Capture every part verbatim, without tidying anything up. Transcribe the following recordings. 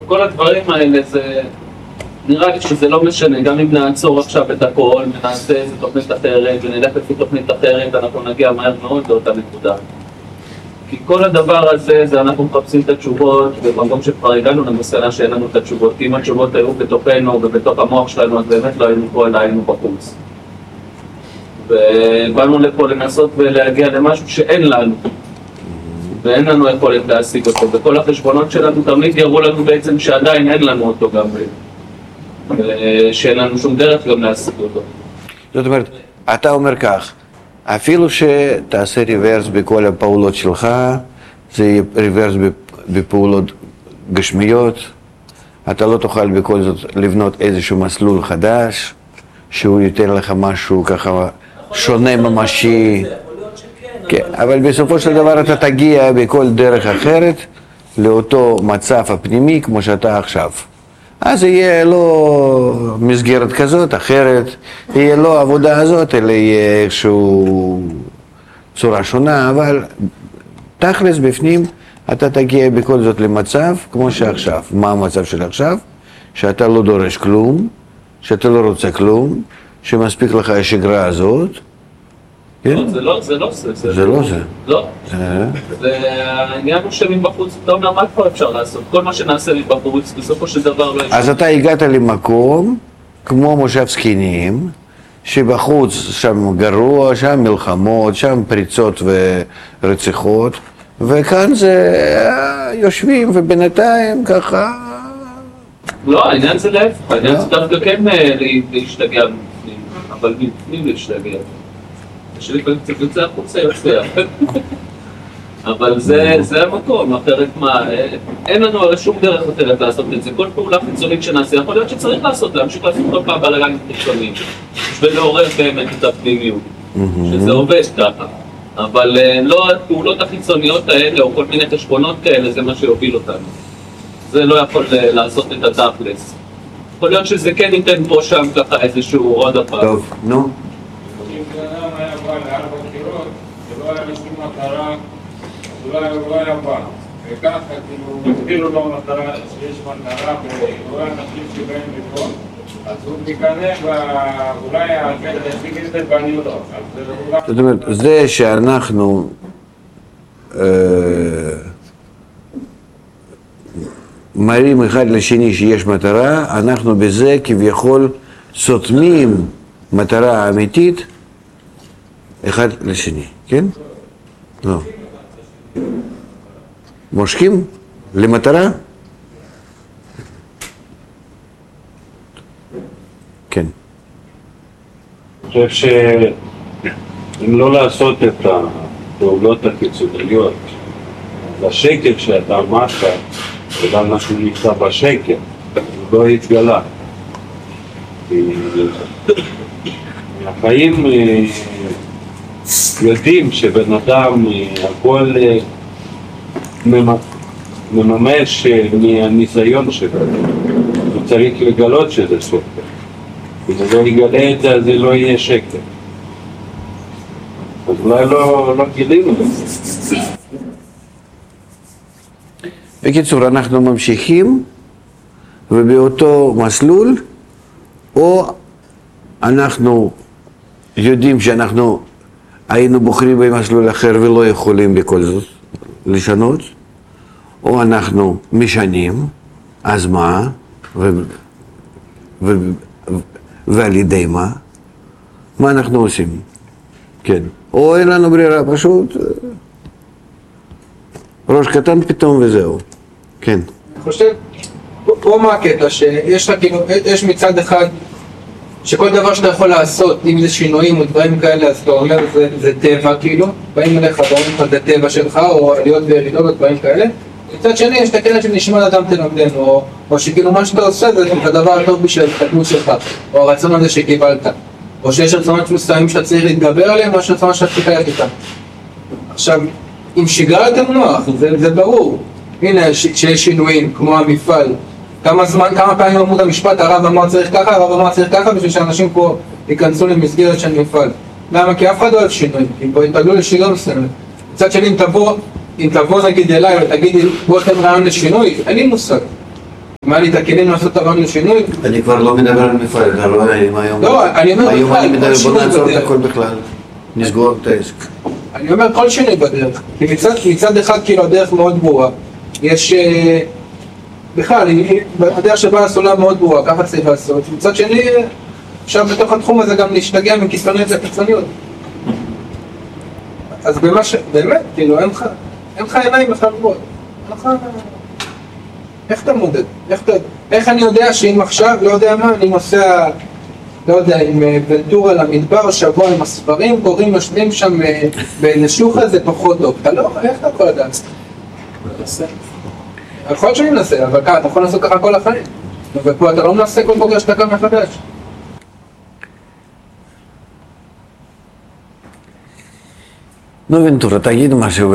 כל הדברים האלה זה... נראה לי שזה לא משנה, גם אם נעצור עכשיו את הכל ונעשה איזה תוכנית אחרת ונלך לפי תוכנית אחרת, אנחנו נגיע מהר מאוד לאותה נקודה. כי כל הדבר הזה, זה אנחנו מחפשים את התשובות, ובמקום שכבר הגענו למסקנה שאין לנו את התשובות, כי אם התשובות היו בתוכנו ובתוך המוח שלנו, אז באמת לא היינו פה, אלא היינו בחוץ. ובאנו לפה לנסות ולהגיע למשהו שאין לנו, ואין לנו יכולת להשיג אותו, וכל החשבונות שלנו תמיד יראו לנו בעצם שעדיין אין לנו אותו גם, שאין לנו שום דרך גם להשיג אותו. זאת אומרת, אתה אומר כך, אפילו שתעשה ריברס בכל הפעולות שלך, זה יהיה ריברס בפעולות גשמיות, אתה לא תוכל בכל זאת לבנות איזשהו מסלול חדש, שהוא ייתן לך משהו ככה שונה ממשי. כן, אבל בסופו של דבר אתה תגיע בכל דרך אחרת לאותו מצב הפנימי כמו שאתה עכשיו. אז יהיה לא מסגרת כזאת, אחרת, יהיה לא עבודה הזאת, אלא יהיה איזשהו צורה שונה, אבל תכלס בפנים אתה תגיע בכל זאת למצב כמו שעכשיו. מה המצב של עכשיו? שאתה לא דורש כלום, שאתה לא רוצה כלום, שמספיק לך השגרה הזאת. זה לא זה, לא זה. זה לא זה. לא. זה העניין הוא שמבחוץ, אתה אומר, מה כבר אפשר לעשות? כל מה שנעשה מבחוץ, בסופו של דבר לא... אז אתה הגעת למקום, כמו מושב זקנים, שבחוץ שם גרוע, שם מלחמות, שם פריצות ורציחות, וכאן זה יושבים ובינתיים ככה... לא, העניין זה להפך, העניין זה דווקא כן להשתגע בפנים, אבל בפנים להשתגע. שלי פעמים קצת יוצא החוצה יוצא, אבל זה, זה המקום, אחרת מה, אין לנו הרי שום דרך אחרת לעשות את זה, כל פעולה חיצונית שנעשה, יכול להיות שצריך לעשות, להמשיך לעשות כל פעם בלגנים חיצוניים, ולעורר באמת את הפנימיות, שזה עובד ככה, אבל לא הפעולות החיצוניות האלה, או כל מיני חשבונות כאלה, זה מה שיוביל אותנו, זה לא יכול לעשות את התכלס, יכול להיות שזה כן ייתן פה שם ככה איזשהו עוד הפעם. טוב, נו. לארבע בחירות, שלא היה לשום מטרה, אז הוא לא היה בא. וככה, כאילו, הסבירו לו מטרה, שיש מטרה, ולא היה אנשים שבאים לפה, אז הוא תיכנס, ואולי ישיג את זה ואני לא. זאת אומרת, זה שאנחנו מראים אחד לשני שיש מטרה, אנחנו בזה כביכול סותמים מטרה אמיתית, אחד לשני, כן? לא. מושכים למטרה? כן. אני חושב שאם לא לעשות את הפעולות הקיצוניות, השקר שאתה אמרת, וגם משהו נמצא בשקר, הוא לא יתגלה. החיים יודעים שבן אדם הכל מממש מהניסיון שלו, הוא צריך לגלות שזה שקר. אם הוא לא יגלה את זה, אז זה לא יהיה שקר. אז אולי לא, לא גילינו את זה. בקיצור, אנחנו ממשיכים ובאותו מסלול, או אנחנו יודעים שאנחנו היינו בוחרים במסלול אחר ולא יכולים בכל זאת לשנות, או אנחנו משנים, אז מה, ו... ו... ועל ידי מה, מה אנחנו עושים, כן, או אין לנו ברירה, פשוט ראש קטן פתאום וזהו, כן. אני חושב, פה מה הקטע, שיש לך כאילו, יש מצד אחד, שכל דבר שאתה יכול לעשות, אם זה שינויים או דברים כאלה, אז אתה אומר, זה, זה טבע כאילו, באים אליך, ואומרים לך, זה טבע שלך, או עליות וירידות או דברים כאלה. מצד שני, יש את הקטע שנשמע לאדם תלמדנו, או, או שכאילו מה שאתה עושה זה הדבר הטוב בשביל ההתקדמות שלך, או הרצון הזה שקיבלת, או שיש רצונות מסוימים שאתה צריך להתגבר עליהם, או יש רצונות שאתה צריך לחיות איתם. עכשיו, אם שיגרתם נוח, זה, זה ברור. הנה, שיש שינויים, כמו המפעל, כמה זמן, כמה פעמים אמרו את המשפט, הרב אמר צריך ככה, הרב אמר צריך ככה, בשביל שאנשים פה ייכנסו למסגרת של מפעל. למה? כי אף אחד לא אוהב שינויים, כי פה יתפגלו לשינוי מסוים. מצד שני, אם תבוא, אם תבוא נגיד אליי ותגידי, בוא תן רעיון לשינוי, אין לי מושג. אם היה לי את הכלים לעשות את הרעיון לשינוי. אני כבר לא מדבר על מפעל, אתה רואה, היום... לא, אני אומר היום בכלל, אני מדבר, כל בוא שינוי נעצור את בדרך. הכל בכלל, נסגור את העסק. אני אומר כל שינוי בדרך. כי מצד, מצד אחד כאילו הדרך מאוד ברורה. יש... אה, בכלל, היא- הדרך שבה הסולה מאוד ברורה, ככה צריך לעשות. מצד שני, אפשר בתוך התחום הזה גם להשתגע מקיצוניות לקיצוניות. אז במה ש... באמת, כאילו, אין לך... אין לך עיניים בכלל גבוהות. אין לך... איך אתה מודד? איך, אתה... איך אני יודע שאם עכשיו, לא יודע מה, אני נוסע, לא יודע, עם אה, ונטורה למדבר, שבוע עם הספרים, קוראים, יושבים שם אה, באיזה שוק זה פחות טוב. אתה לא... איך אתה יכול לדעת? מנסה. יכול להיות שאני מנסה, אבל ככה, אתה יכול לעשות ככה כל החיים. ופה אתה לא מנסה כל בוקר שאתה קם מחדש. נו ונטורה, תגיד משהו.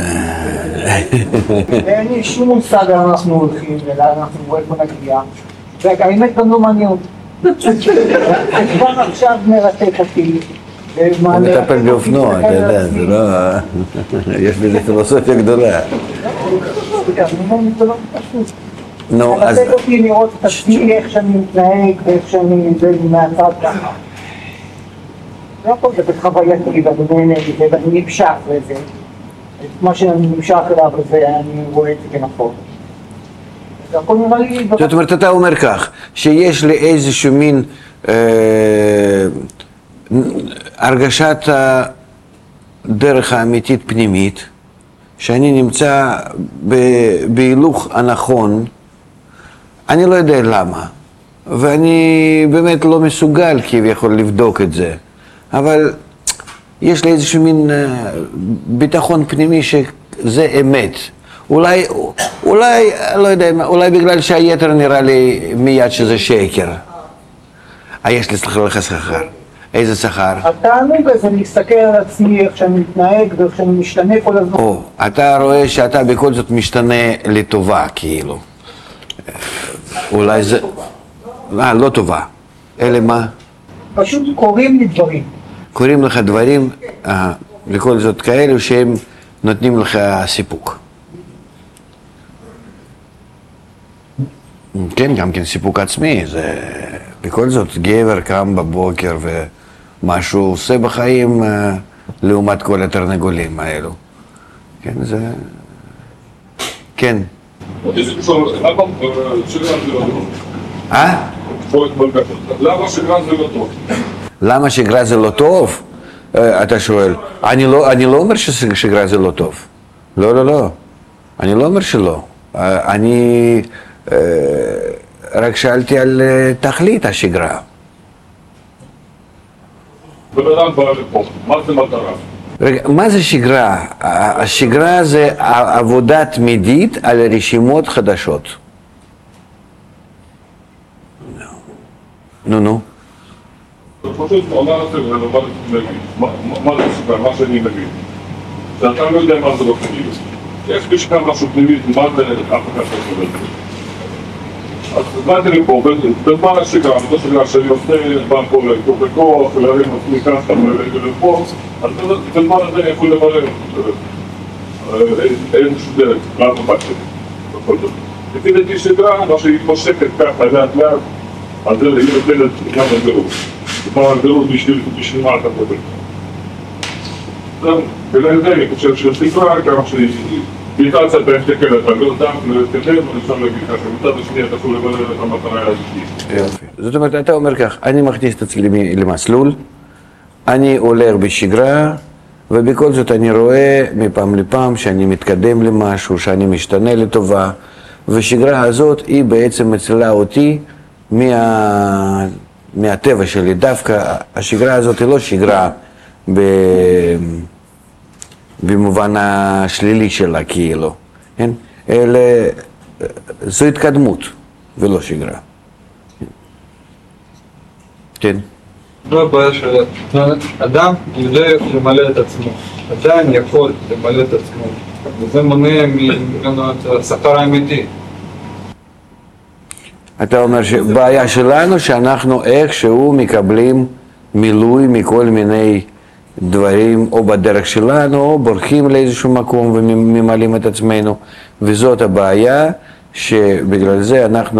אין לי שום מושג לאן אנחנו הולכים ולאן אנחנו איפה נגיע, והאמת גם לא מעניין אותי. כבר עכשיו מרתק אותי. הוא מטפל באופנוע, אתה יודע, זה לא... יש בזה פילוסופיה גדולה. זה לא פשוט. נו, אז... מרתק אותי לראות את עצמי, איך שאני מתנהג ואיך שאני זה מהצד ככה. לא הכל זה בחווייתי ואני נהנה מזה ואני נמשך לזה. את מה שאני נמשך אליו וזה, אני רואה את זה כנכון. זה הכל נראה לי... זאת אומרת, אתה אומר כך, שיש לי איזשהו מין אה, הרגשת הדרך האמיתית פנימית, שאני נמצא ב- בהילוך הנכון, אני לא יודע למה, ואני באמת לא מסוגל כביכול לבדוק את זה, אבל יש לי איזשהו מין uh, ביטחון פנימי שזה אמת. אולי, אולי, לא יודע, אולי בגלל שהיתר נראה לי מיד שזה שקר. אה, יש לי סליחה לך שכר. איזה שכר? התענוג הזה להסתכל על עצמי, איך שאני מתנהג ואיך שאני משתנה כל הזמן. או, אתה רואה שאתה בכל זאת משתנה לטובה, כאילו. אולי זה... אה, לא טובה. אלה מה? פשוט קוראים לי דברים. קוראים לך דברים, אה, בכל זאת כאלו שהם נותנים לך סיפוק. כן, גם כן סיפוק עצמי, זה בכל זאת גבר קם בבוקר ומה שהוא עושה בחיים אה, לעומת כל התרנגולים האלו. כן, זה... כן. Если что, лапом шигран зелотов. אה? למה שגרן זה לא טוב? למה שגרה זה לא טוב? אה, אתה שואל. אני לא, אני לא אומר ששגרה זה לא טוב. לא, לא, לא. אני לא אומר שלא. אה, אני אה, רק שאלתי על אה, תכלית השגרה. בן אדם בא לפה, מה זה מטרה? רגע, מה זה שגרה? השגרה זה עבודה תמידית על רשימות חדשות. נו, נו. פשוט אומר את זה ולומר להגיד, מה זה שגרה, מה שאני מבין. שאתה לא יודע מה זה לא פנימי. יש לי שכם משהו פנימי, מה זה אף אחד לא סובל. אז באתי לפה, במה השגרה, זאת השגרה שאני עושה, בא פה לתוך לכוח, להרים עצמי ככה ולרגע לפה, אז במה הזה יכול למלא. אין שום דרך, רק בבית שלי, בכל זאת. לפי דעתי שגרה, מה שהיא מושקת ככה לאט לאט, אז זה היא נותנת גם הגרות. כלומר הגרות בשביל מה אתה מדבר. זהו, ולזה אני חושב שסגרה, כמה שהיא בעיקר קצת בהסתכל על הגרות דם, ולהתקדם, ואפשר להגיד ככה, מצד השני אתה יכול למלא את המטרה הזאת. יופי. זאת אומרת, אתה אומר כך, אני מכניס את עצמי למסלול, אני הולך בשגרה, ובכל זאת אני רואה מפעם לפעם שאני מתקדם למשהו, שאני משתנה לטובה, ושגרה הזאת היא בעצם מצילה אותי מה... מהטבע שלי. דווקא השגרה הזאת היא לא שגרה ב... במובן השלילי שלה כאילו, כן? אלא זו התקדמות ולא שגרה. כן. לא הבעיה שאדם יודע למלא את עצמו, עדיין יכול למלא את עצמו, וזה מונע ממנו את השכר האמיתי. אתה אומר שבעיה שלנו שאנחנו איכשהו מקבלים מילוי מכל מיני דברים או בדרך שלנו או בורחים לאיזשהו מקום וממלאים את עצמנו, וזאת הבעיה שבגלל זה אנחנו